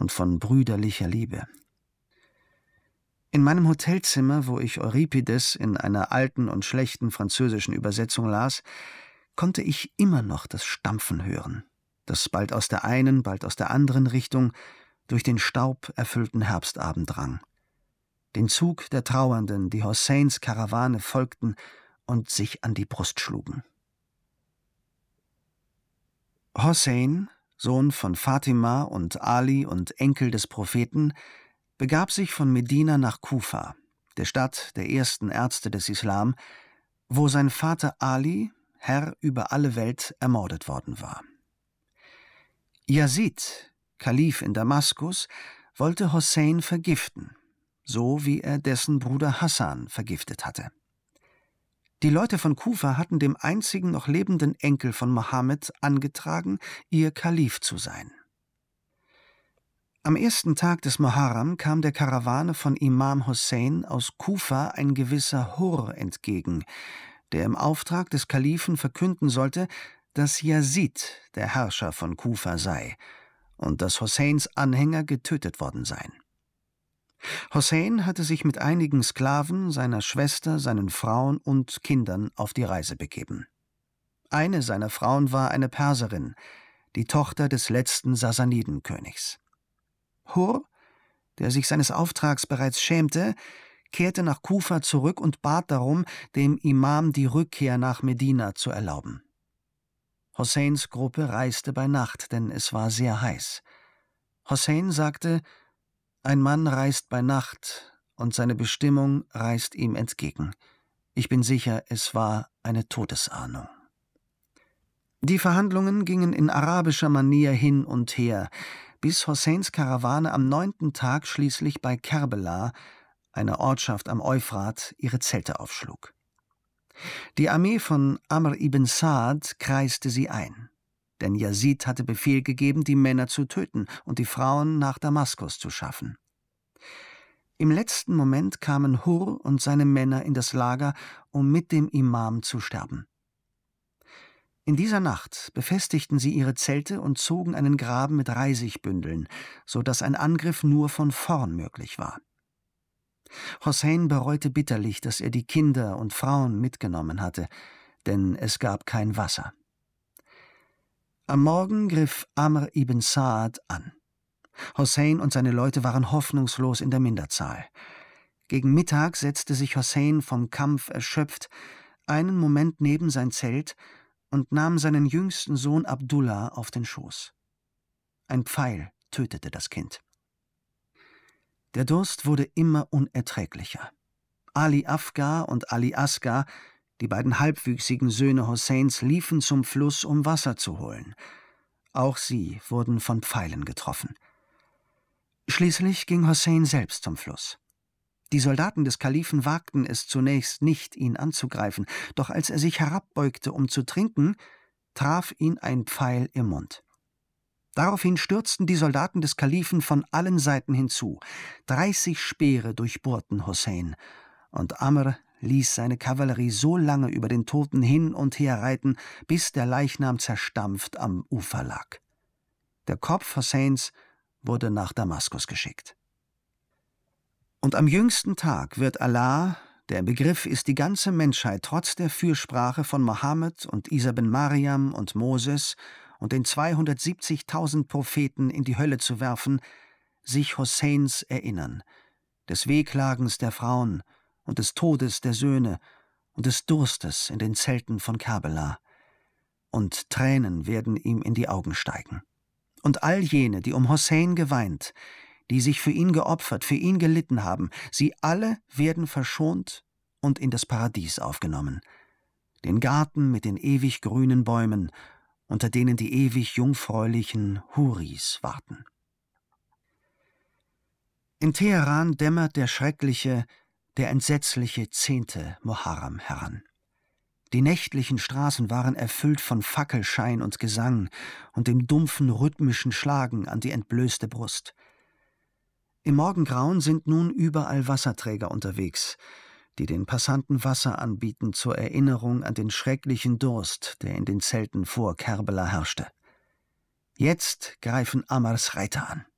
und von brüderlicher Liebe. In meinem Hotelzimmer, wo ich Euripides in einer alten und schlechten französischen Übersetzung las, konnte ich immer noch das Stampfen hören, das bald aus der einen, bald aus der anderen Richtung durch den stauberfüllten Herbstabend drang. Den Zug der Trauernden, die Hosseins Karawane folgten und sich an die Brust schlugen. Hossein, Sohn von Fatima und Ali und Enkel des Propheten, begab sich von Medina nach Kufa, der Stadt der ersten Ärzte des Islam, wo sein Vater Ali, Herr über alle Welt, ermordet worden war. Yazid, Kalif in Damaskus, wollte Hossein vergiften, so wie er dessen Bruder Hassan vergiftet hatte. Die Leute von Kufa hatten dem einzigen noch lebenden Enkel von Mohammed angetragen, ihr Kalif zu sein. Am ersten Tag des Muharram kam der Karawane von Imam Hussein aus Kufa ein gewisser Hur entgegen, der im Auftrag des Kalifen verkünden sollte, dass Yazid der Herrscher von Kufa sei und dass Husseins Anhänger getötet worden seien. Hussein hatte sich mit einigen Sklaven, seiner Schwester, seinen Frauen und Kindern auf die Reise begeben. Eine seiner Frauen war eine Perserin, die Tochter des letzten Sassanidenkönigs. Hur, der sich seines Auftrags bereits schämte, kehrte nach Kufa zurück und bat darum, dem Imam die Rückkehr nach Medina zu erlauben. Hosseins Gruppe reiste bei Nacht, denn es war sehr heiß. Hossein sagte: »Ein Mann reist bei Nacht, und seine Bestimmung reist ihm entgegen. Ich bin sicher, es war eine Todesahnung.« Die Verhandlungen gingen in arabischer Manier hin und her, bis Hosseins Karawane am 9. Tag schließlich bei Kerbela, einer Ortschaft am Euphrat, ihre Zelte aufschlug. Die Armee von Amr ibn Saad kreiste sie ein, denn Yazid hatte Befehl gegeben, die Männer zu töten und die Frauen nach Damaskus zu schaffen. Im letzten Moment kamen Hur und seine Männer in das Lager, um mit dem Imam zu sterben. In dieser Nacht befestigten sie ihre Zelte und zogen einen Graben mit Reisigbündeln, so dass ein Angriff nur von vorn möglich war. Hossein bereute bitterlich, dass er die Kinder und Frauen mitgenommen hatte, denn es gab kein Wasser. Am Morgen griff Amr ibn Saad an. Hossein und seine Leute waren hoffnungslos in der Minderzahl. Gegen Mittag setzte sich Hossein vom Kampf erschöpft einen Moment neben sein Zelt und nahm seinen jüngsten Sohn Abdullah auf den Schoß. Ein Pfeil tötete das Kind. Der Durst wurde immer unerträglicher. Ali Afgar und Ali Asgar, die beiden halbwüchsigen Söhne Hosseins, liefen zum Fluss, um Wasser zu holen. Auch sie wurden von Pfeilen getroffen. Schließlich ging Hossein selbst zum Fluss. Die Soldaten des Kalifen wagten es zunächst nicht, ihn anzugreifen, doch als er sich herabbeugte, um zu trinken, traf ihn ein Pfeil im Mund. Daraufhin stürzten die Soldaten des Kalifen von allen Seiten hinzu. 30 Speere durchbohrten Hossein, und Amr ließ seine Kavallerie so lange über den Toten hin und her reiten, bis der Leichnam zerstampft am Ufer lag. Der Kopf Hosseins wurde nach Damaskus geschickt. Und am jüngsten Tag wird Allah, der im Begriff ist, die ganze Menschheit trotz der Fürsprache von Mohammed und Isa ben Mariam und Moses und den 270.000 Propheten in die Hölle zu werfen, sich Hosseins erinnern, des Wehklagens der Frauen und des Todes der Söhne und des Durstes in den Zelten von Kerbela. Und Tränen werden ihm in die Augen steigen. Und all jene, die um Hossein geweint, die sich für ihn geopfert, für ihn gelitten haben, sie alle werden verschont und in das Paradies aufgenommen, den Garten mit den ewig grünen Bäumen, unter denen die ewig jungfräulichen Huris warten. In Teheran dämmert der schreckliche, der entsetzliche 10. Muharram heran. Die nächtlichen Straßen waren erfüllt von Fackelschein und Gesang und dem dumpfen rhythmischen Schlagen an die entblößte Brust. Im Morgengrauen sind nun überall Wasserträger unterwegs, die den Passanten Wasser anbieten zur Erinnerung an den schrecklichen Durst, der in den Zelten vor Kerbela herrschte. Jetzt greifen Amrs Reiter an.